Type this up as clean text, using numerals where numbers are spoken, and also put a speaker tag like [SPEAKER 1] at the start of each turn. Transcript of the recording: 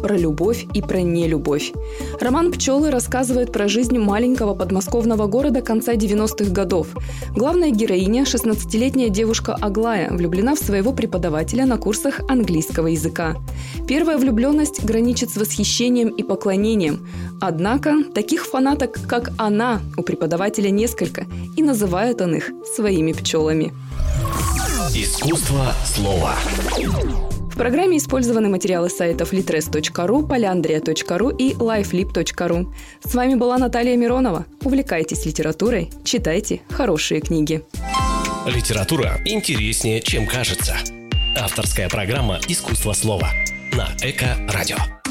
[SPEAKER 1] про любовь и про нелюбовь. Роман «Пчелы» рассказывает про жизнь маленького подмосковного города конца 90-х годов. Главная героиня – 16-летняя девушка Аглая, влюблена в своего преподавателя на курсах английского языка. Первая влюбленность граничит с восхищением и поклонением. Однако таких фанаток, как она, у преподавателя несколько, и называет он их своими пчелами.
[SPEAKER 2] Искусство слова.
[SPEAKER 1] В программе использованы материалы сайтов litres.ru, polyandria.ru и lifelib.ru. С вами была Наталья Миронова. Увлекайтесь литературой, читайте хорошие книги.
[SPEAKER 2] Литература интереснее, чем кажется. Авторская программа «Искусство слова» на Эко-радио.